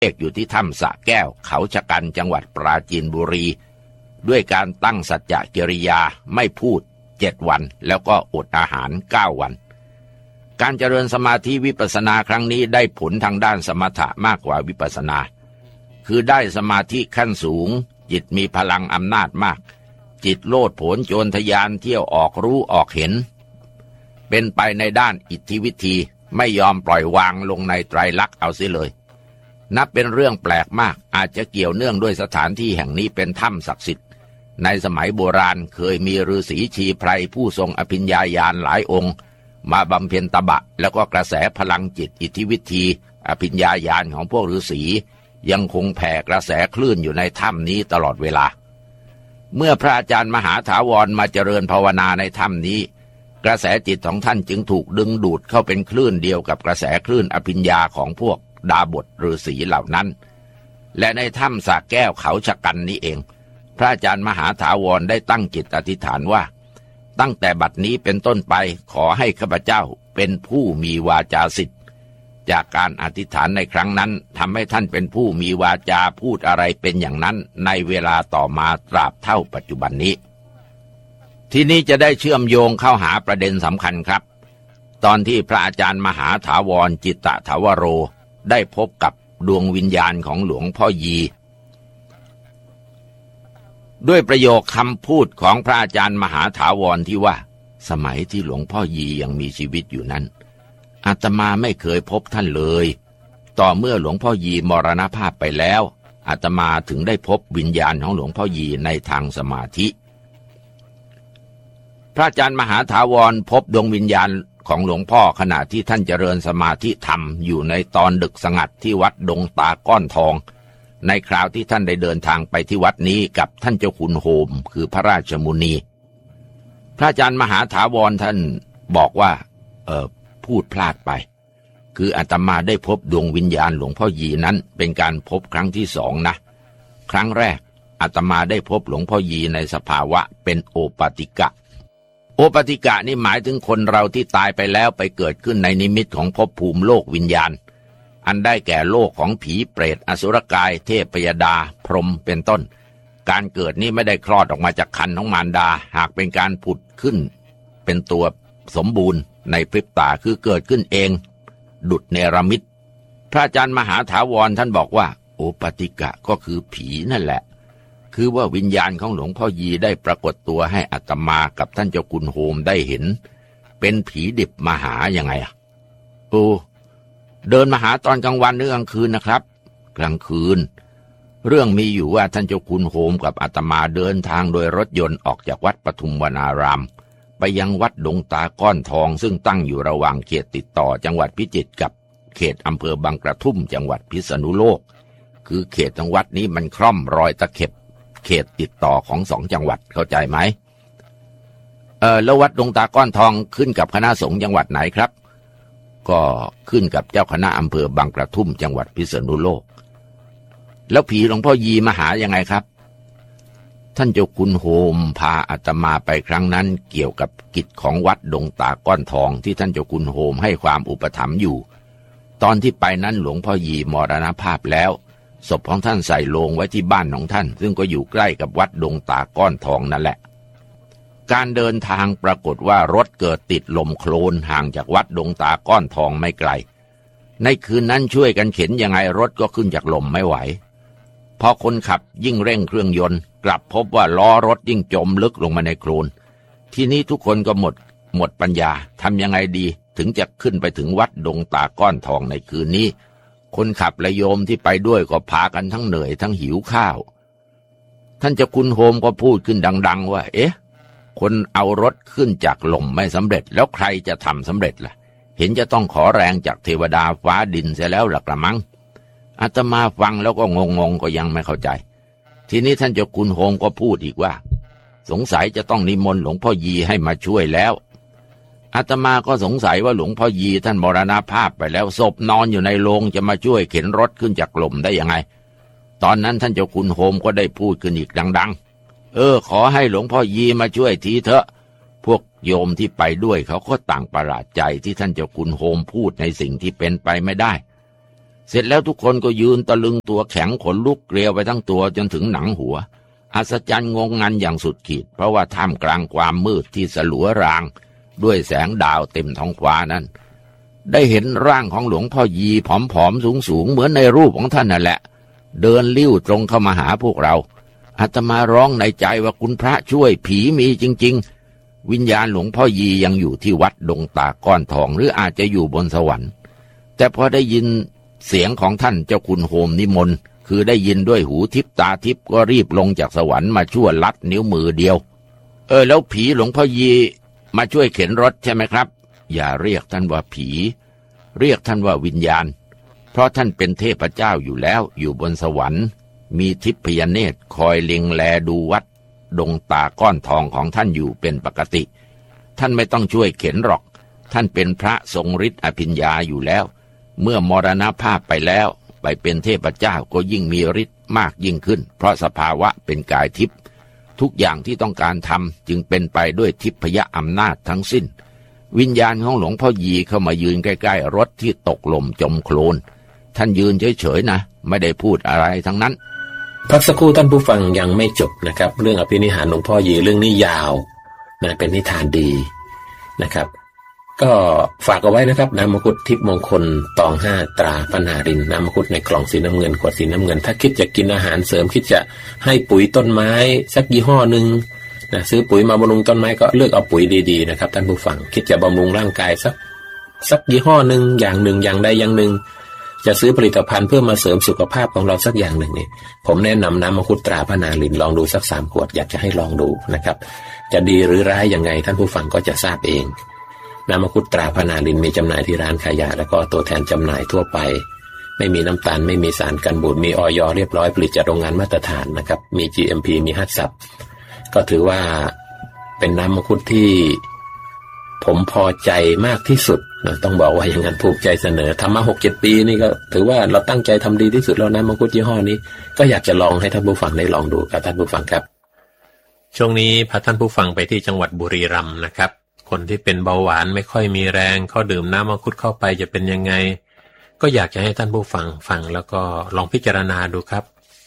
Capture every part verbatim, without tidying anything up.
เอกอยู่ที่ถ้ำสระแก้วเขาชะกันจังหวัดปราจีนบุรีด้วยการตั้งสัจจกิริยาไม่พูดเจ็ดวันแล้วก็อดอาหารเก้าวันการเจริญสมาธิวิปัสสนาครั้งนี้ได้ผลทางด้านสมถะมากกว่าวิปัสสนาคือได้สมาธิขั้นสูงจิตมีพลังอำนาจมากจิตโลดโผนโจรทะยานเที่ยวออกรู้ออกเห็นเป็นไปในด้านอิทธิวิธีไม่ยอมปล่อยวางลงในไตรลักษณ์เอาเสียเลยนับเป็นเรื่องแปลกมากอาจจะเกี่ยวเนื่องด้วยสถานที่แห่งนี้เป็นถ้ำศักดิ์สิทธิ์ในสมัยโบราณเคยมีฤาษีชีไพรผู้ทรงอภิญญาญาณหลายองค์มาบำเพ็ญตบะแล้วก็กระแสพลังจิตอิทธิวิธีอภิญญาญาณของพวกฤาษียังคงแผ่กระแสคลื่นอยู่ในถ้ำนี้ตลอดเวลาเมื่อพระอาจารย์มหาถาวรมาเจริญภาวนาในถ้ำนี้กระแสจิตของท่านจึงถูกดึงดูดเข้าเป็นคลื่นเดียวกับกระแสคลื่นอภิญญาของพวกดาบทฤาษีเหล่านั้นและในถ้ำสระแก้วเขาชะกันนี้เองพระอาจารย์มหาถาวรได้ตั้งจิตอธิษฐานว่าตั้งแต่บัดนี้เป็นต้นไปขอให้ข้าพเจ้าเป็นผู้มีวาจาสิทธิ์จากการอธิษฐานในครั้งนั้นทำให้ท่านเป็นผู้มีวาจาพูดอะไรเป็นอย่างนั้นในเวลาต่อมาตราบเท่าปัจจุบันนี้ทีนี้จะได้เชื่อมโยงเข้าหาประเด็นสำคัญครับตอนที่พระอาจารย์มหาถาวรจิตตถาวโรได้พบกับดวงวิญญาณของหลวงพ่อยีด้วยประโยคคำพูดของพระอาจารย์มหาถาวรที่ว่าสมัยที่หลวงพ่อยียังมีชีวิตอยู่นั้นอาตมาไม่เคยพบท่านเลยต่อเมื่อหลวงพ่อยีมรณภาพไปแล้วอาตมาถึงได้พบวิญญาณของหลวงพ่อยีในทางสมาธิพระอาจารย์มหาถาวรพบดวงวิญญาณของหลวงพ่อขณะที่ท่านเจริญสมาธิธรรมอยู่ในตอนดึกสงัดที่วัดดงตาก้อนทองในคราวที่ท่านได้เดินทางไปที่วัดนี้กับท่านเจ้าคุณโฮมคือพระราชมุนีพระอาจารย์มหาถาวรท่านบอกว่าเออพูดพลาดไปคืออาตมาได้พบดวงวิญญาณหลวงพ่อยีนั้นเป็นการพบครั้งที่สองนะครั้งแรกอาตมาได้พบหลวงพ่อยีในสภาวะเป็นโอปติกะโอปติกะนี่หมายถึงคนเราที่ตายไปแล้วไปเกิดขึ้นในนิมิตของภพภูมิโลกวิญญาณอันได้แก่โลกของผีเปรตอสุรกายเทพยดาพรหมเป็นต้นการเกิดนี้ไม่ได้คลอดออกมาจากครรภ์ของมารดาหากเป็นการผุดขึ้นเป็นตัวสมบูรณ์ในพริบตาคือเกิดขึ้นเองดุจเนรมิตพระอาจารย์มหาถาวรท่านบอกว่าโอปติกะก็คือผีนั่นแหละคือว่าวิญญาณของหลวงพ่อยีได้ปรากฏตัวให้อาตมากับท่านเจ้าคุณโฮมได้เห็นเป็นผีดิบมาหายังไงอ่ะโอ้เดินมาหาตอนกลางวันหรือกลางคืนนะครับกลางคืนเรื่องมีอยู่ว่าท่านเจ้าคุณโฮมกับอาตมาเดินทางโดยรถยนต์ออกจากวัดปทุมวนารามไปยังวัดดงตาก้อนทองซึ่งตั้งอยู่ระหว่างเขตติดต่อจังหวัดพิจิตรกับเขตอำเภอบางกระทุ่มจังหวัดพิษณุโลกคือเขตของวัดนี้มันคล่อมรอยตะเข็บเขตติดต่อของสองจังหวัดเข้าใจไหมเออแล้ววัดดงตาก้อนทองขึ้นกับคณะสงฆ์จังหวัดไหนครับก็ขึ้นกับเจ้าคณะอำเภอบางกระทุ่มจังหวัดพิษณุโลกแล้วผีหลวงพ่อยีมาหายังไงครับท่านเจ้าคุณโฮมพาอาตมาไปครั้งนั้นเกี่ยวกับกิจของวัดดงตาก้อนทองที่ท่านเจ้าคุณโฮมให้ความอุปถัมภ์อยู่ตอนที่ไปนั้นหลวงพ่อยีมรณภาพแล้วศพของท่านใส่โลงไว้ที่บ้านของท่านซึ่งก็อยู่ใกล้กับวัดดงตาก้อนทองนั่นแหละการเดินทางปรากฏว่ารถเกิดติดลมโคลนห่างจากวัดดงตาก้อนทองไม่ไกลในคืนนั้นช่วยกันเข็นยังไงรถก็ขึ้นจากลมไม่ไหวพอคนขับยิ่งเร่งเครื่องยนต์กลับพบว่าล้อรถยิ่งจมลึกลงมาในโคลนทีนี้ทุกคนก็หมดหมดปัญญาทำยังไงดีถึงจะขึ้นไปถึงวัดดงตาก้อนทองในคืนนี้คนขับและโยมที่ไปด้วยก็พากันทั้งเหนื่อยทั้งหิวข้าวท่านเจ้าคุณโฮมก็พูดขึ้นดังๆว่าเอ๊ะคนเอารถขึ้นจากลมไม่สำเร็จแล้วใครจะทำสำเร็จล่ะเห็นจะต้องขอแรงจากเทวดาฟ้าดินเสียแล้วหลักละมั้งอาตมาฟังแล้วก็งงๆก็ยังไม่เข้าใจทีนี้ท่านเจ้าคุณโฮมก็พูดอีกว่าสงสัยจะต้องนิมนต์หลวงพ่อยีให้มาช่วยแล้วอาตมาก็สงสัยว่าหลวงพ่อยีท่านมรณภาพไปแล้วศพนอนอยู่ในโลงจะมาช่วยเข็นรถขึ้นจากลมได้ยังไงตอนนั้นท่านเจ้าคุณโฮมก็ได้พูดขึ้นอีกดังๆเออขอให้หลวงพ่อยีมาช่วยทีเถอะพวกโยมที่ไปด้วยเขาก็ต่างประหลาดใจที่ท่านเจ้าคุณโฮมพูดในสิ่งที่เป็นไปไม่ได้เสร็จแล้วทุกคนก็ยืนตะลึงตัวแข็งขนลุกเกลียวไปทั้งตัวจนถึงหนังหัวอัศจรรย์งงงันอย่างสุดขีดเพราะว่าท่ามกลางความมืดที่สลัวรางด้วยแสงดาวเต็มท้องฟ้านั้นได้เห็นร่างของหลวงพ่อยีผอมๆสูงๆเหมือนในรูปของท่านนั่นแหละเดินลิ้วตรงเข้ามาหาพวกเราอาตมาร้องในใจว่าคุณพระช่วยผีมีจริงๆวิญญาณหลวงพ่อยียังอยู่ที่วัดดงตาก้อนทองหรืออาจจะอยู่บนสวรรค์แต่พอได้ยินเสียงของท่านเจ้าคุณโฮมนิมนต์คือได้ยินด้วยหูทิพตาทิพก็รีบลงจากสวรรค์มาช่วยลัดนิ้วมือเดียวเออแล้วผีหลวงพ่อยีมาช่วยเข็นรถใช่ไหมครับอย่าเรียกท่านว่าผีเรียกท่านว่าวิญญาณเพราะท่านเป็นเทพเจ้าอยู่แล้วอยู่บนสวรรค์มีทิพยเนตรคอยเล็งแลดูวัดดงตาก้อนทองของท่านอยู่เป็นปกติท่านไม่ต้องช่วยเข็นหรอกท่านเป็นพระทรงฤทธิ์อภิญญาอยู่แล้วเมื่อมรณภาพไปแล้วไปเป็นเทพเจ้าก็ยิ่งมีฤทธิ์มากยิ่งขึ้นเพราะสภาวะเป็นกายทิพย์ทุกอย่างที่ต้องการทำจึงเป็นไปด้วยทิพยอำนาจทั้งสิ้นวิญญาณของหลวงพ่อยีเข้ามายืนใกล้ๆรถที่ตกลมจมโคลนท่านยืนเฉยๆนะไม่ได้พูดอะไรทั้งนั้นพักสักครู่ท่านผู้ฟังยังไม่จบนะครับเรื่องอภินิหารหลวงพ่อยีเรื่องนี้ยาวนะเป็นนิทานดีนะครับก็ฝากเอาไว้นะครับน้ำมังคุดทิพย์มงคลตองห้าตราพนารินน้ำมังคุดในกล่องสีน้ำเงินขวดสีน้ำเงินถ้าคิดจะกินอาหารเสริมคิดจะให้ปุ๋ยต้นไม้สักยี่ห้อหนึ่งนะซื้อปุ๋ยมาบำรุงต้นไม้ก็เลือกเอาปุ๋ยดีๆนะครับท่านผู้ฟังคิดจะบำรุงร่างกายสักสักยี่ห้อหนึ่งอย่างหนึ่งอย่างใดอย่างหนึ่งจะซื้อผลิตภัณฑ์เพื่อมาเสริมสุขภาพของเราสักอย่างหนึ่งนี่ผมแนะนำน้ำมังคุดตราพนารินลองดูสักสามขวดอยากจะให้ลองดูนะครับจะดีหรือร้ายยังไงท่านผู้ฟังก็จะทราบเองน้ำมังคุดตราพนารินมีจำหน่ายที่ร้านขายยาแล้วก็ตัวแทนจำหน่ายทั่วไปไม่มีน้ำตาลไม่มีสารกันบูดมีอย.เรียบร้อยผลิตจากโรงงานมาตรฐานนะครับมี จี เอ็ม พี มีฮัตซับก็ถือว่าเป็นน้ำมังคุดที่ผมพอใจมากที่สุดนะต้องบอกว่าอย่างนั้นภูมิใจเสนอทำมาหกเจ็ดปีนี่ก็ถือว่าเราตั้งใจทำดีที่สุดแล้วน้ำมังคุดยี่ห้อนี้ก็อยากจะลองให้ท่านผู้ฟังได้ลองดูครับท่านผู้ฟังครับช่วงนี้พาท่านผู้ฟังไปที่จังหวัดบุรีรัมย์นะครับคนที่เป็นเบาหวานไม่ค่อยมีแรงเขาดื่มน้ำมังคุดเข้าไปจะเป็นยังไงก็อยากจะให้ท่านผู้ฟังฟังแล้วก็ลองพิจารณาดูครับ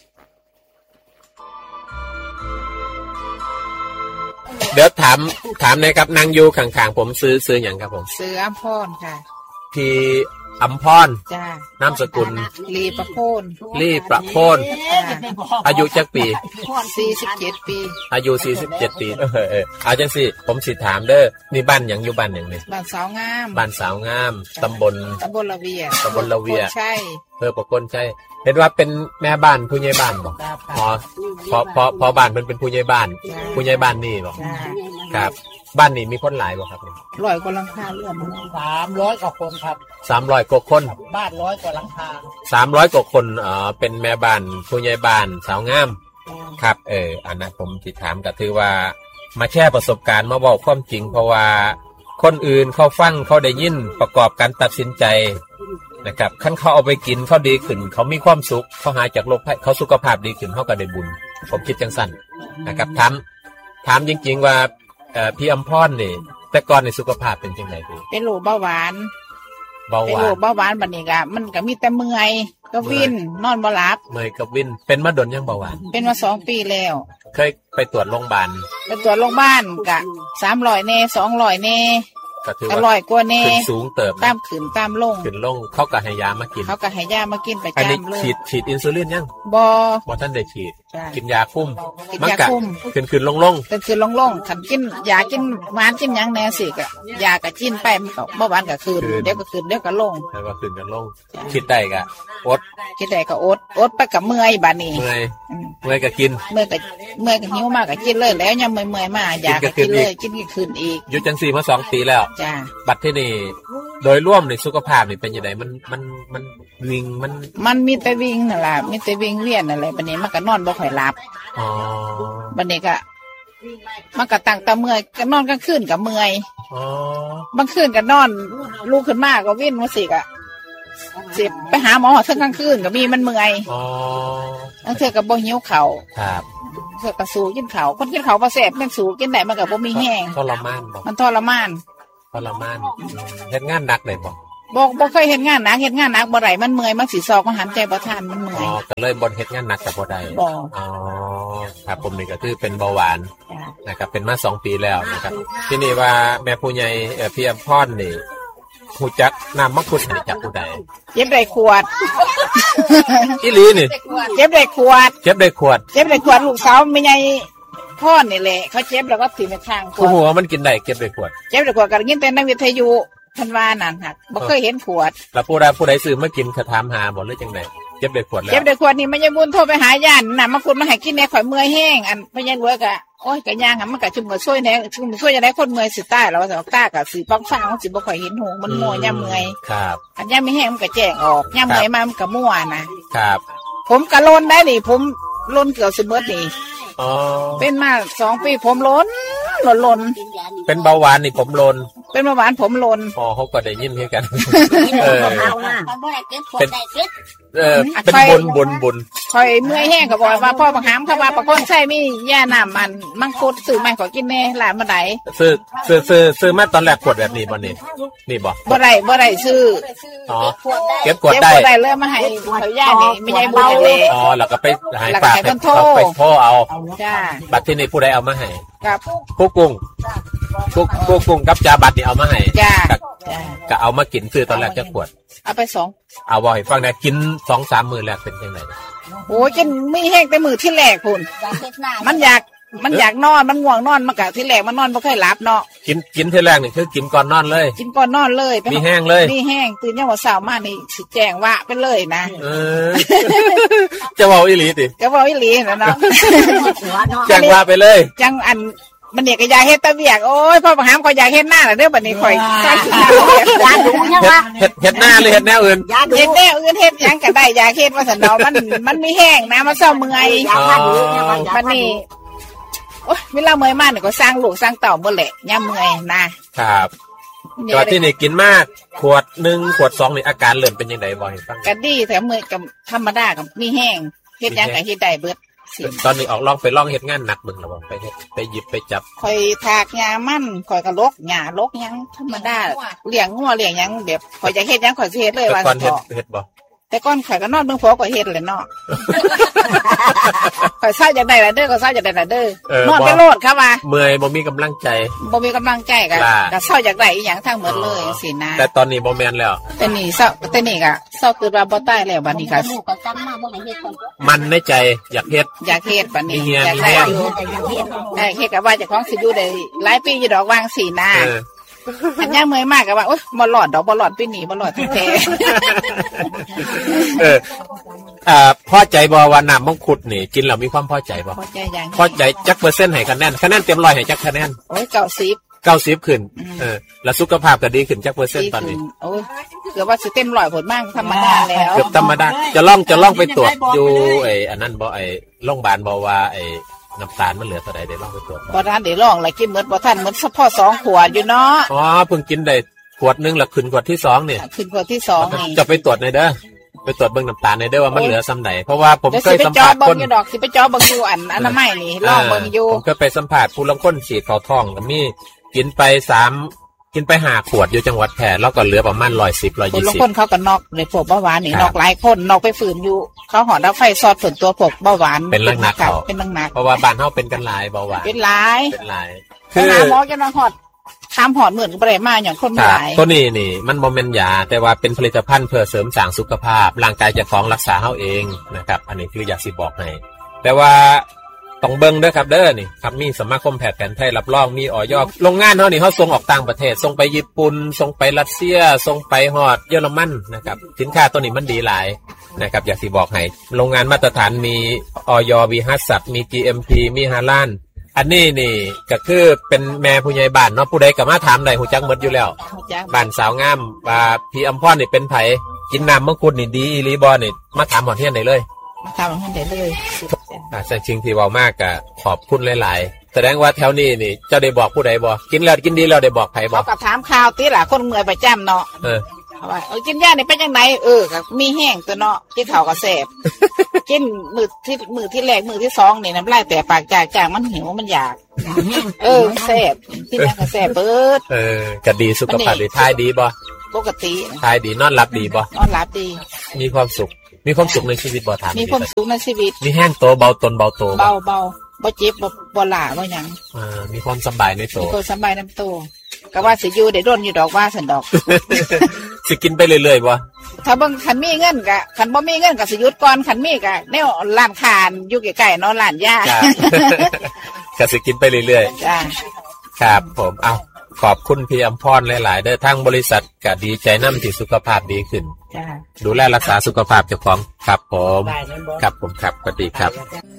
เดี๋ยวถามถามนะครับนางยูข้างๆผมซื้อซื้ออย่างครับผมซื้ออัมพรค่ะพี่อัมพรจ้านามสกุลลีประโพนลีประโพนอายุจักปีสี่สิบเจ็ดปีอายุสี่สิบเจ็ดปีเออเออเอาจังสิผมสิถามเด้อนี่บ้านหยังอยู่บ้านหยังนี่บ้านสาวงามบ้านสาวงามตำบลตำบลละเวียตำบลละเวียใช่เพื่อประคนใช่เห็นว่าเป็นแม่บ้านผู้ใหญ่บ้านบ่อ๋อพอพอพอบ้านเพิ่นเป็นผู้ใหญ่บ้านผู้ใหญ่บ้านนี่บ่ครับบ้านนี้มีคนหลายบ่ครับร้อยกว่าหลังคาเรือนสามร้อยกว่าคนครับสามร้อยกว่าคนบ้านร้อยกว่าหลังคาสามร้อยกว่าคนเอ่อเป็นแม่บ้านผู้ใหญ่บ้านสาวงามครับเอออันนั้นผมสิถามก็ถือว่ามาแชร์ประสบการณ์มาบอกความจริงเพราะว่าคนอื่นเขาฟังเขาได้ยินประกอบการตัดสินใจนะครับคันเขาเอาไปกินเขาดีขึ้นเขามีความสุขเขาหายจากโรคภัยเขาสุขภาพดีขึ้นเขาก็ได้บุญผมคิดจังสั้นนะครับถามถามจริงๆว่าเอ่อพี่อัมพรนี่แต่ก่อนในสุขภาพเป็นจังไดพี่เป็นโรคเบาหวานเบาหวานเป็นโรคเบาหวานบัดนี้ก็มันก็มีแต่เมื่อยก็วินนอนบ่หลับเมื่อยกับวินเป็นมาดนยังเบาหวานเป็นมาสองปีแล้วเคยไปตรวจโรงพยาบาลไปตรวจโรงพยาบาลก็สามร้อยแน่สองร้อยแน่ก็ถือว่าอร่อยกว่าแน่ขึ้นสูงเติบตามขึ้นตามลงขึ้นลงเขาก็ให้ยามากินเขาก็ให้ยามากินไปจำเลยฉีดฉีดอินซูลินยังบ่บ่ท่านได้ฉีดกินยาคุมมันก็ขึ้นขึ้นลงลงขึ้นขึ้นลงลงคันกินยากินหวานกินหยังแน่สิก็ยาก็กินไปมันก็เบาหวานก็ขึ้นเดี๋ยวก็ขึ้นเดี๋ยวก็ลงแล้วก็ขึ้นกันลงคิดได้ก็อดคิดได้ก็อดอดไปกับเมื่อยบัดนี้เมื่อยเมื่อยก็กินเมื่อยก็เมื่อยก็หิวมากก็กินเลยแล้วยังเมื่อยๆมายาก็กินเลยกินก็ขึ้นอีกอยู่จังซี่มาสองปีแล้วจ้าบัดที่นี่โดยรวมในสุขภาพนี่เป็นยังไงมันมันมันวิ่งมันมันมีแต่วิ่งนั่นแหละมีแต่วิ่งเวียนนั่นแหละบัดนี้มันก็นอนบ่ค่อยหลับอ๋อบัดนี้ก็มันก็ตั้งแต่เมื่อยก็นอนกลางคืนก็เมื่อยอ๋อบางคืนก็นอนลุกขึ้นมาก็วิ่งมาสิก็สิไปหาหมอเทั้งกลางคืนก็มีมันเมื่อยอ๋อบางเทื่อก็บ่หิวข้าวครับเทื่อก็สู้กินข้าวคนกินข้าวบ่แซ่บมันสู้กินได้มันก็บ่มีแห้งทรมานบ่มันทรมานทรมานเฮ็ดงานหนักได้บ่บอกบ่เคยเฮ็ดงานหนักเฮ็ดงานหนักบ่ได้มันเมื่อยมันสิซอกมันหันใจบ่ทันมันเมื่อยอ๋อก็เลยบ่เฮ็ดงานหนักก็บ่ได้บ่อ๋อครับผมนี่ก็คือเป็นเบาหวานนะครับเป็นมาสองปีแล้วนะครับที่นี่ว่าแม่ผู้ใหญ่เอ่อพี่อำพรนี่ฮู้จักน้ำมังคุดนี่จักผู้ใดเจ็บได้ขวดอีหลีนี่เจ็บได้ขวดเจ็บได้ขวดเจ็บได้ขวดลูกสาวแม่ใหญ่พ่อนี่แหละเขาเจ็บแล้วก็ถิ่มไปทางขวดผู้หัวมันกินได้เจ็บได้ขวดเจ็บได้ขวดก็ยินแต่ในวิทยุเพิ่นว่านั่นค่ะบ่เคยเห็นขวดแล้วผู้ใดผู้ใดซื้อมากินเขาถามหาบ่หรือจังได๋เจ็บได้ขวดแล้วเจ็บได้ขวดนี่มันยังบุญโทรไปหาญาติน่ะมาคุดมาให้กินแน่ข่อยเมื่อยแห้งอันพ่อใหญ่รวยก็โอ้ยก็ย่างอ่ะมันก็ชุมก็ช่วยแน่ชุมช่วยจะได้คนเมื่อยสิตายแล้วว่าสิตาก็สิป้องฟังสิบ่ค่อยเห็นหูมันมั่วยามเมื่อยครับอันยามมีแห้งมันก็แจ้งออกยามเมื่อยมามันก็มั่วนะครับผมก็ล้นได้นี่ผมล้นเกือบสิเบิดนี่อ๋อเป็นมาสองปีผมล้นล้นล้นเป็นเบาหวานนี่ผมล้นเป็นเบาหวานผมล้นอ๋อเขาก็ได้ยินเฮกันเออเป็นเออเป็นบุญบุญบุญคอยเมื่อยแห้งก็บอกว่าพ่อบังหามเขาว่าประคนใส่มีย่าน้ำมันมังคุดซื้อมาขอกินแน่หลานมาไหนซื้อซื้อซื้อซื้อมาตอนแรกขวดแบบนี้บ่นี่นี่บ่บ่ได้บ่ได้ซื้ออ๋อเก็บขวดได้เก็บขวดได้เลยมาให้เขาย่านี่ไม่ใช่บุญเลยอ๋อแล้วก็ไปให้ฝากไปโทรเอาจ้าบัตรที่นี่ผู้ใดเอามาให้ครับผู้กุ้งผู้ผู้กุ้งกับจ่าบัตรนี่เอามาให้จ้าก็เอามากินซื้อตอนแรกจะขวดเอาไปสองเอาบ่ให้ฟังได้กิน สองสาม มื้อแรกเป็นจังได๋โอ้ยกินไม่แห้งแต่มื้อที่แรกพุ่นมันอยากมันอยากนอนมันง่วงนอนมันก็ที่แรกมันนอนบ่ค่อยหลับเนาะกินกินที่แรกนี่คือกินก่อนนอนเลยกินก่อนนอนเลยมีแห้งเลยมีแห้งตื่นยามมื้อเช้ามานี่สิแจ้งว่าไปเลยนะเออจะเว้าอีหลีติก็เว้าอีหลีนั่นเนาะแจ้งว่าไปเลยจังอันมันเนี่ยก็อยากเฮ็ดตะเวียกโอ้ยพ่อบังหามก็อยากเฮ็ดหน้าแล้วเด้อบัดนี้ข่อยใส่ชุดหน้าอยากดูยังว่าเฮ็ดเฮ็ดหน้าหรือเฮ็ดแนวอื่นเฮ็ดแนวอื่นเฮ็ดหยังก็ได้อยากเฮ็ดว่าซั่นเนาะมันมันมีแห้งนะมันเศร้าเมื่อยบัดนี้โอ้ยเวลาเมื่อยมากนี่ก็สร้างลูกสร้างเต่าหมดแหละยามเมื่อยนะครับก็ที่นี่กินมากขวดหนึ่งขวดสองนี่อาการเริ่มเป็นจังได๋บ่ให้ฟังก็ดีแต่เมื่อยกับธรรมดากับมีแห้งเฮ็ดหยังก็เฮ็ดได้เบิดตอนนี้ออกลองไปลองเฮ็ดงานหนักมึงแล้วบ่ไปเฮ็ดไปหยิบไปจับข่อยถากหญ้ามันข่อยก็ลกหญ้าลกหยังธรรมดาเลี้ยงงัวเลี้ยงหยังแบบข่อยอยากเฮ็ดหยังข่อยสิเฮ็ดเลยว่าสิเฮ็ดบ่แต่ก่อนข่อยก็นอนเบิ่งผัวก็เฮ็ดแหละเนาะข่อยเศร้าอยากได้ล่ะเด้อก็เศร้าอยากได้ล่ะเด้อนอนไปโลดครับว่าเมื่อยบ่มีกำลังใจบ่มีกำลังใจก็ก็เศร้าอยากได้อีหยังทั้งหมดเลยจังซี่นะแต่ตอนนี้บ่แม่นแล้วแต่นี่เศร้าแต่นี่ก็เศร้าคือว่าบ่ตายแล้วบัดนี้ก็มันในใจอยากเฮ็ดอยากเฮ็ดบัดนี้อยากได้อยู่ได้เฮ็ดก็ว่าเจ้าของสิอยู่ได้หลายปีอยู่ดอกวางสินะอันย่าเมื่อยมากกับว่าโอ๊ยบอลหลอดดอกบอลหลอดปีหนีบอลหลอดแท้เอออ่าพอใจบอว่าน้ำมังคุดนี่กินแล้วมีความพอใจบ่พอใจอย่างพอใจจักเปอร์เซ็นต์ให้คะแนนคะแนนเต็มร้อยให้จักคะแนนโอ้ยเก้าสิบเก้าสิบขึ้นเออแล้วสุขภาพก็ดีขึ้นจักเปอร์เซ็นต์ตอนนี้โอ้ยเกือบว่าสิเต็มร้อยผลมากธรรมดาแล้วเกือบธรรมดาจะล่องจะล่องไปตรวจอยู่ไอ้อันนั้นบ่ไอ้โรงพยาบาลบอกว่าไอ้น้ำตาลมันเหลือเท่าไหร่ได้ลองไปตรวจบ่ทันได้ลองเลยกินหมดบ่ทันหมดเฉพาะสองขวดอยู่เนาะอ๋อเพิ่งกินได้ขวดนึงแล้วขึ้นขวดที่สองนี่ขึ้นขวดที่สองนี่จะไปตรวจในเด้อไปตรวจเบิ่งน้ำตาลในเด้อว่ามันเหลือซ้ำไหนเพราะว่าผมเคยสัมภาษณ์คนดอกสิไปจ่อเบิ่งอยู่อันอนามัยนี่ลองเบิ่งอยู่ผมก็ไปสัมภาษณ์ผู้ลางคนฉีดเข้าท้องก็มีกินไปสามกินไปห้าขวดอยู่จังหวัดแพร่แล้วก็เหลือประมาณหนึ่งร้อยสิบ หนึ่งร้อยยี่สิบบางคนเขาก็นอกในพวกเบาหวานนี่นอกหลายคนนอกไปฝืนอยู่เขาหอดเอาไฟซอดฝืนตัวพวกเบาหวานเป็นเรื่องหนักเขาเป็นเรื่องหนักเพราะว่าบ้านเฮาเป็นกันหลายเบาหวานเป็นหลายเป็นหลายคือหมอจะนอนหอดทำหอดเหมือนกับอะไรมาอย่างคนหลายตัวนี้นี่มันบ่แม่นยาแต่ว่าเป็นผลิตภัณฑ์เพื่อเสริมสร้างสุขภาพร่างกายเจ้าของรักษาเฮาเองนะครับอันนี้คืออยากสิบอกให้แต่ว่าต้องเบิ่งเด้อครับเด้อนี่ครับมีสมาคมแพทย์แผนไทยรับรองมีออยโรงงานเฮานี่เฮาส่งออกต่างประเทศส่งไปญี่ปุ่นส่งไปรัสเซียส่งไปฮอดเยอรมันนะครับสินค้าตัวนี้มันดีหลายนะครับอยากสิบอกให้โรงงานมาตรฐานมีออยมีฮัสซับมี จี เอ็ม พี มีฮาลาลอันนี้นี่ก็คือเป็นแม่ผู้ใหญ่บ้านเนาะผู้ใดก็มาถามได้ฮู้จักหมดอยู่แล้วบ้านสาวงามว่าพี่อำพรนี่เป็นไผกินน้ำมังคุดนี่ดีอีหลีบ่นี่มาถามหมอเฮียนได้เลยมาถามหมอเฮียนได้เลยอ่าแต่จริงที่เว้ามากก็ขอบคุณหลายๆแสดงว่าแถวนี้นี่เจ้าได้บอกผู้ใดบ่กินแล้วกินดีแล้วได้บอกไผบ่เขาก็ถามข่าวติล่ะคนเมื่อยประจำเนาะเออว่าเออกินยานี่เป็นจังไดเออก็มีแห้งตัวเนาะกินข้าวก็แซ่บกินมื้อที่มื้อที่แรกมื้อที่สองนี่น้ำลายแต่ปากจากๆมันหิวมันอยากเออแซ่บกินยาก็แซ่บเบิดเออก็ดีสุขภาพดีทายดีบ่ปกติทายดีนอนหลับดีบ่นอนหลับดีมีความสุขมีความสุขในชีวิตบ่ถามมีความสุขในชีวิตมีแห้งโตเบาตนเบาโตเบาเบาบ่เจ็บบ่บ่หล่าบ่หยังอ่ามีความสบายในโตมีความสบายในโตก็ว่าสิอยู่ได้ร่นอยู่ดอกว่าซั่นดอกสิกินไปเรื่อยๆบ่ถ้าเบิ่งคันมีเงินก็คันบ่มีเงินก็สิหยุดก่อนคันมีก็แนวร้านค้าอยู่ใกล้ๆเนาะร้านยาก็สิกินไปเรื่อยๆจ้าครับผมเอ้าขอบคุณพี่อำพรหลายๆเด้อทางบริษัทก็ดีใจนำที่สุขภาพดีขึ้นจ้าดูแลรักษาสุขภาพเจ้าของครับผมครับผมครับสวัสดีครับ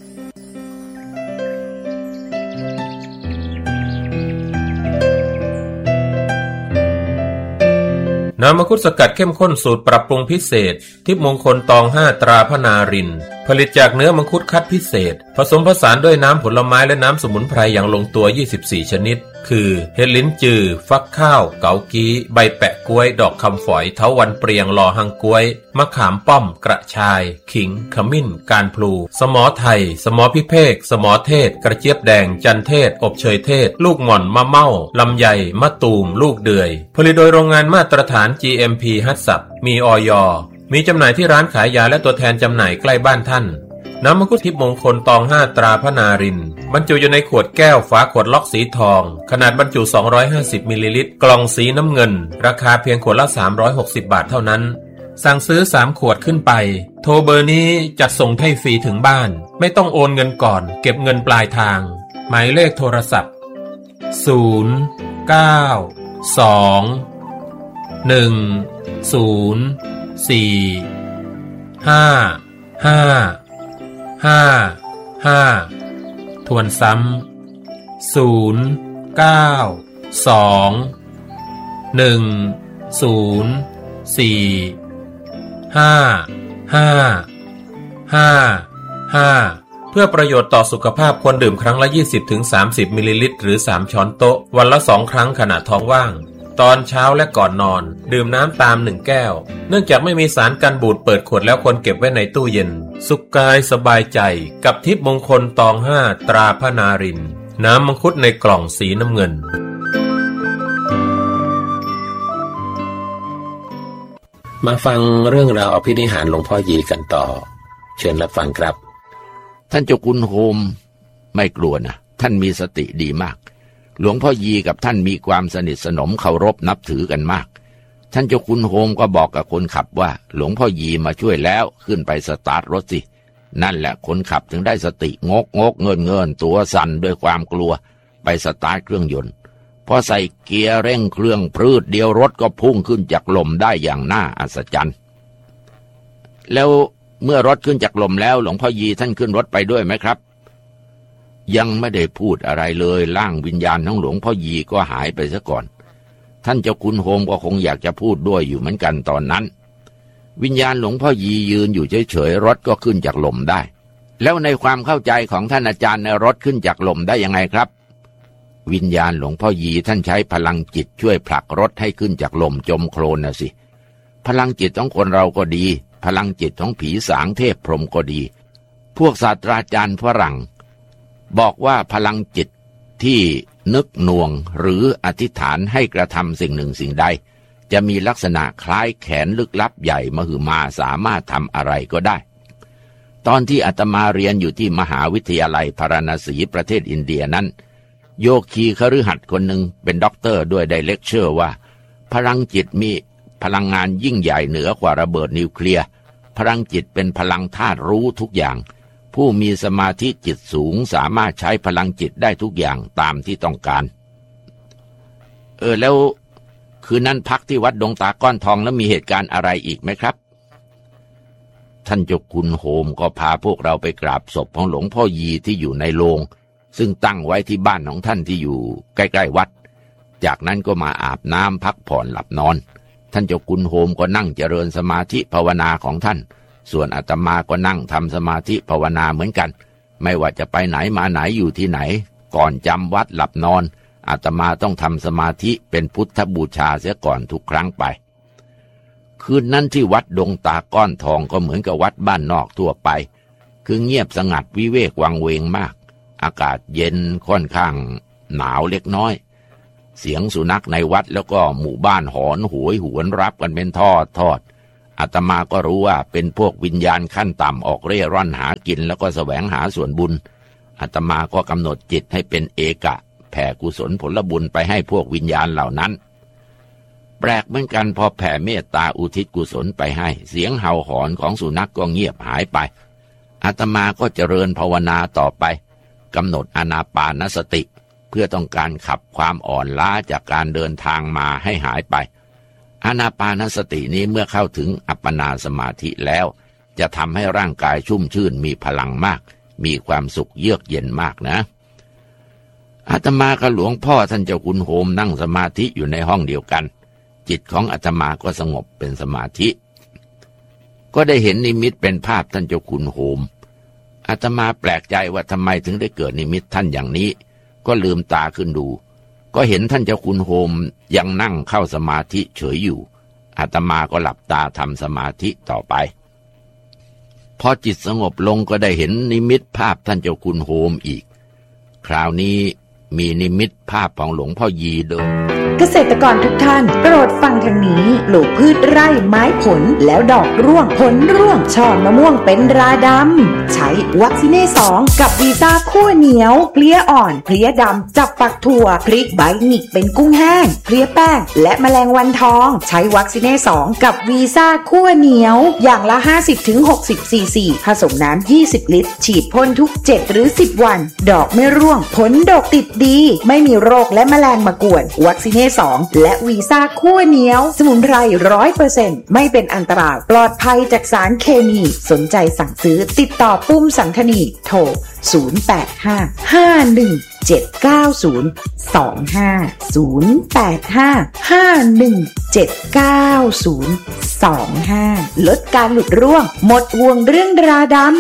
น้ำมังคุดสกัดเข้มข้นสูตรปรับปรุงพิเศษทิพย์มงคลตองห้าตราพนารินผลิตจากเนื้อมังคุดคัดพิเศษผสมผสานด้วยน้ำผลไม้และน้ำสมุนไพรอย่างลงตัวยี่สิบสี่ชนิดคือเห็ดลิ้นจือฟักข้าวเกากี้ใบแปะกล้วยดอกคำฝอยเถาวัลย์เปรียงลอหังกล้วยมะขามป้อมกระชายขิงขมิ้นการพลูสมอไทยสมอพิเภกสมอเทศกระเจี๊ยบแดงจันเทศอบเชยเทศลูกหม่อนมะเม่าลำไยมะตูมลูกเดือยผลิตโดยโรงงานมาตรฐาน จี เอ็ม พี ฮัตสับมีอย.มีจำหน่ายที่ร้านขายยาและตัวแทนจำหน่ายใกล้บ้านท่านน้ำมังคุดทิพย์มงคลตองห้าตราพนารินบรรจุอยู่ในขวดแก้วฝาขวดล็อกสีทองขนาดบรรจุสองร้อยห้าสิบมิลลิลิตรกล่องสีน้ำเงินราคาเพียงขวดละสามร้อยหกสิบบาทเท่านั้นสั่งซื้อสามขวดขึ้นไปโทรเบอร์นี้จัดส่งให้ฟรีถึงบ้านไม่ต้องโอนเงินก่อนเก็บเงินปลายทางหมายเลขโทรศัพท์ศูนย์ เก้า สอง หนึ่ง ศูนย์ สี่ ห้า ห้าห้า ห้าทวนซ้ำศูนย์ เก้า สอง หนึ่ง ศูนย์ สี่ ห้า ห้า ห้า ห้าเพื่อประโยชน์ต่อสุขภาพควรดื่มครั้งละ ยี่สิบถึงสามสิบ มิลลิลิตรหรือสามช้อนโต๊ะวันละสองครั้งขณะท้องว่างตอนเช้าและก่อนนอนดื่มน้ำตามหนึ่งแก้วเนื่องจากไม่มีสารกันบูดเปิดขวดแล้วควรเก็บไว้ในตู้เย็นสุขกายสบายใจกับทิพย์มงคลตองห้าตราพนารินน้ำมังคุดในกล่องสีน้ำเงินมาฟังเรื่องราวอภินิหารหลวงพ่อยีกันต่อเชิญรับฟังครับท่านเจ้าคุณโฮมไม่กลัวนะท่านมีสติดีมากหลวงพ่อยีกับท่านมีความสนิทสนมเคารพนับถือกันมากท่านเจ้าคุณโฮมก็บอกกับคนขับว่าหลวงพ่อยีมาช่วยแล้วขึ้นไปสตาร์ทรถสินั่นแหละคนขับถึงได้สติงกงกเงินเงินตัวสั่นด้วยความกลัวไปสตาร์ทเครื่องยนต์พอใส่เกียร์เร่งเครื่องพรืดเดียวรถก็พุ่งขึ้นจากลมได้อย่างน่าอัศจรรย์แล้วเมื่อรถขึ้นจากลมแล้วหลวงพ่อยีท่านขึ้นรถไปด้วยไหมครับยังไม่ได้พูดอะไรเลยร่างวิญญาณของหลวงพ่อยีก็หายไปซะก่อนท่านเจ้าคุณโฮมก็คงอยากจะพูดด้วยอยู่เหมือนกันตอนนั้นวิญญาณหลวงพ่อยียืนอยู่เฉยๆรถก็ขึ้นจากลมได้แล้วในความเข้าใจของท่านอาจารย์ในรถขึ้นจากลมได้ยังไงครับวิญญาณหลวงพ่อยีท่านใช้พลังจิตช่วยผลักรถให้ขึ้นจากลมจมโคลนน่ะสิพลังจิตของคนเราก็ดีพลังจิตของผีสางเทพพรหมก็ดีพวกศาสตราจารย์ฝรั่งบอกว่าพลังจิตที่นึกหน่วงหรืออธิษฐานให้กระทำสิ่งหนึ่งสิ่งใดจะมีลักษณะคล้ายแขนลึกลับใหญ่มหึมาสามารถทำอะไรก็ได้ตอนที่อาตมาเรียนอยู่ที่มหาวิทยาลัยพาราณสีประเทศอินเดียนั้นโยคีคฤหัสถ์คนหนึ่งเป็นด็อกเตอร์ด้วยได้เลคเชอร์ว่าพลังจิตมีพลังงานยิ่งใหญ่เหนือกว่าระเบิดนิวเคลียร์พลังจิตเป็นพลังธาตุรู้ทุกอย่างผู้มีสมาธิจิตสูงสามารถใช้พลังจิตได้ทุกอย่างตามที่ต้องการเออแล้วคืนนั้นพักที่วัดดงตาก้อนทองแล้วมีเหตุการณ์อะไรอีกไหมครับท่านเจ้าคุณโฮมก็พาพวกเราไปกราบศพของหลวงพ่อยีที่อยู่ในโรงซึ่งตั้งไว้ที่บ้านของท่านที่อยู่ใกล้ๆวัดจากนั้นก็มาอาบน้ำพักผ่อนหลับนอนท่านเจ้าคุณโฮมก็นั่งเจริญสมาธิภาวนาของท่านส่วนอาตมาก็นั่งทำสมาธิภาวนาเหมือนกันไม่ว่าจะไปไหนมาไหนอยู่ที่ไหนก่อนจำวัดหลับนอนอาตมาต้องทำสมาธิเป็นพุทธบูชาเสียก่อนทุกครั้งไปคืนนั้นที่วัดดงตาก้อนทองก็เหมือนกับวัดบ้านนอกทั่วไปคือเงียบสงัดวิเวกวังเวงมากอากาศเย็นค่อนข้างหนาวเล็กน้อยเสียงสุนัขในวัดแล้วก็หมู่บ้านหอนหวยหวนรับกันเป็นทอดทอดอาตมาก็รู้ว่าเป็นพวกวิญญาณขั้นต่ำออกเร่ร่อนหากินแล้วก็แสวงหาส่วนบุญอาตมาก็กำหนดจิตให้เป็นเอกะแผ่กุศลผลบุญไปให้พวกวิญญาณเหล่านั้นแปลกเหมือนกันพอแผ่เมตตาอุทิศกุศลไปให้เสียงเห่าหอนของสุนัข ก, ก็เงียบหายไปอาตมาก็เจริญภาวนาต่อไปกำหนดอานาปานสติเพื่อต้องการขับความอ่อนล้าจากการเดินทางมาให้หายไปอานาปานสตินี้เมื่อเข้าถึงอัปปนาสมาธิแล้วจะทำให้ร่างกายชุ่มชื่นมีพลังมากมีความสุขเยือกเย็นมากนะอาตมากับหลวงพ่อท่านเจ้าคุณโฮมนั่งสมาธิอยู่ในห้องเดียวกันจิตของอาตมาก็สงบเป็นสมาธิก็ได้เห็นนิมิตเป็นภาพท่านเจ้าคุณโฮมอาตมาแปลกใจว่าทำไมถึงได้เกิดนิมิตท่านอย่างนี้ก็ลืมตาขึ้นดูก็เห็นท่านเจ้าคุณโฮมยังนั่งเข้าสมาธิเฉยอยู่อาตมาก็หลับตาทำสมาธิต่อไปพอจิตสงบลงก็ได้เห็นนิมิตภาพท่านเจ้าคุณโฮมอีกคราวนี้มีนิมิตภาพของหลวงพ่อยีเดินเกษตรกรทุกท่านโปรดฟังทางนี้ปลูกพืชไร่ไม้ผลแล้วดอกร่วงผลร่วงช่อมะม่วงเป็นราดำใช้วัคซีเน่สองกับวีซ่าคั่วเหนียวเพลี้ยอ่อนเพลี้ยดำจับฝักถั่วพริกใบหนิกเป็นกุ้งแห้งเพลี้ยแป้งและแมลงวันทองใช้วัคซีเน่สองกับวีซ่าคั่วเหนียวอย่างละ ห้าสิบถึงหกสิบ ซีซี ผสมน้ำยี่สิบลิตรฉีดพ่นทุกเจ็ดหรือสิบวันดอกไม่ร่วงผลดกติดดีไม่มีโรคและแมลงมากวนวัคซีเน่สองและวีซ่าคั่วเหนียวสมุนไพร ร้อยเปอร์เซ็นต์ ไม่เป็นอันตรายปลอดภัยจากสารเคมีสนใจสั่งซื้อติดต่อปุ้มสังคณีโทรศูนย์ แปด ห้า ห้า หนึ่ง เจ็ด เก้า ศูนย์ สอง ห้า ศูนย์ แปด ห้า ห้า หนึ่ง เจ็ด เก้า ศูนย์ สอง ห้าลดการหลุดร่วงหมดห่วงเรื่องราดำ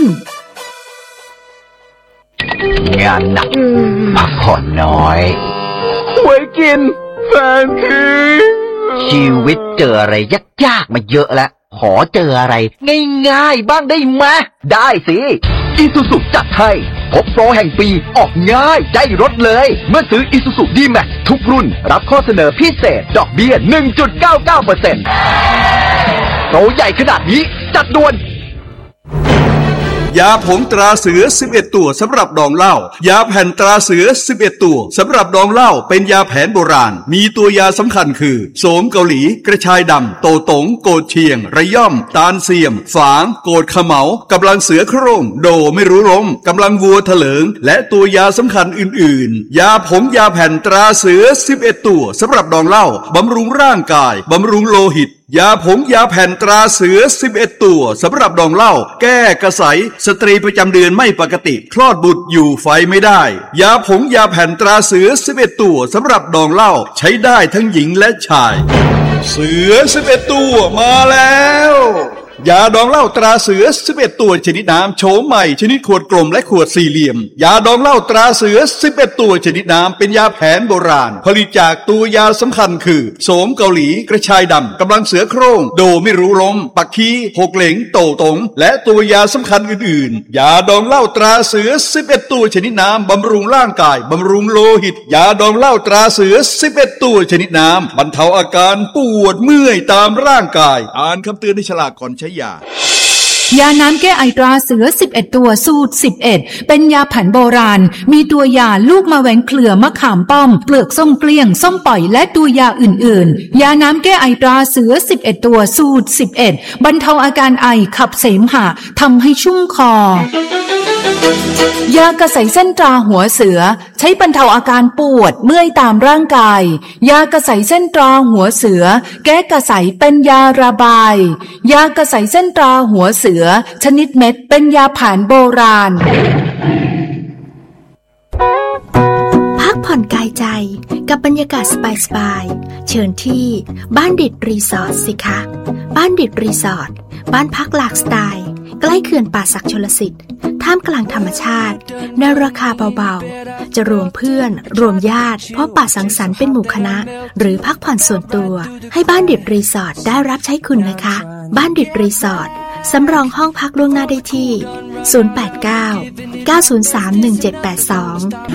งานหนักพักผ่อนน้อยหวยกินแฟนทิ้งชีวิตเจออะไรยากๆมาเยอะแล้วขอเจออะไรง่ายๆบ้างได้ไหมได้สิอีซูซุจัดให้พบโปรแห่งปีออกง่ายได้รถเลยเมื่อซื้ออีซูซุ ดี-แม็กซ์ ทุกรุ่นรับข้อเสนอพิเศษดอกเบี้ย หนึ่งจุดเก้าเก้าเปอร์เซ็นต์ โปรใหญ่ขนาดนี้จัดด่วนยาผงตราเสือสิบเอ็ดตัวสำหรับดองเหล้ายาแผ่นตราเสือสิบเอ็ดตัวสำหรับดองเหล้าเป็นยาแผนโบราณมีตัวยาสำคัญคือโสมเกาหลีกระชายดำโตตงโกดเชียงระย่อมตาลเสียมฝางโกดขะเหมากำลังเสือโคร่งโดไม่รู้ล้มกำลังวัวเถลิงและตัวยาสำคัญอื่นๆยาผงยาแผ่นตราเสือสิบเอ็ดตัวสำหรับดองเหล้าบำรุงร่างกายบำรุงโลหิตยาผงยาแผ่นตราเสือสิบเอ็ดตัวสำหรับดองเหล้าแก้กระสายสตรีประจำเดือนไม่ปกติคลอดบุตรอยู่ไฟไม่ได้ยาผงยาแผ่นตราเสือสิบเอ็ดตัวสำหรับดองเหล้าใช้ได้ทั้งหญิงและชายเสือสิบเอ็ดตัวมาแล้วยาดองเหล้าตราเสือสิบเอ็ดตัวชนิดน้ำโฉมใหม่ชนิดขวดกลมและขวดสี่เหลี่ยมยาดองเหล้าตราเสือสิบเอ็ดตัวชนิดน้ำเป็นยาแผนโบราณผลิตจากตัวยาสำคัญคือโสมเกาหลีกระชายดำกำลังเสือโคร่งโดไม่รู้ล้มปักคีหกเหลงโตตงและตัวยาสำคัญอื่นๆยาดองเหล้าตราเสือสิบเอ็ดตัวชนิดน้ำบำรุงร่างกายบำรุงโลหิตยาดองเหล้าตราเสือสิบเอ็ดตัวชนิดน้ำบรรเทาอาการปวดเมื่อยตามร่างกายอ่านคำเตือนในฉลากก่อนใช้ยายาน้ำแก้ไอตราเสือสิบเอ็ดตัวสูตรสิบเอ็ดเป็นยาแผนโบราณมีตัวยาลูกมะแวงเครือมะขามป้อมเปลือกส้มเกลี้ยงส้มปล่อยและตัวยาอื่นๆยาน้ำแก้ไอตราเสือสิบเอ็ดตัวสูตรสิบเอ็ดบรรเทาอาการไอขับเสมหะทำให้ชุ่มคอยากระใสเส้นตราหัวเสือใช้บรรเทาอาการปวดเมื่อยตามร่างกายยากระใสเส้นตราหัวเสือแก้กระใสเป็นยาระบายยากระใสเส้นตราหัวเสือชนิดเม็ดเป็นยาแผนโบราณพักผ่อนกายใจกับบรรยากาศสบายๆเชิญที่บ้านดิดรีสอร์ทสิคะบ้านดิดรีสอร์ทบ้านพักหลากสไตล์ใกล้เขื่อนป่าสักชลสิทธิ์ท่ามกลางธรรมชาติในราคาเบาๆจะรวมเพื่อนรวมญาติพบปะสังสรรค์เป็นหมู่คณะหรือพักผ่อนส่วนตัวให้บ้านดิดรีสอร์ทได้รับใช้คุณนะคะบ้านดิดรีสอร์ทสำรองห้องพักล่วงหน้าได้ที่ศูนย์ แปด เก้า เก้า ศูนย์ สาม หนึ่ง เจ็ด แปด สอง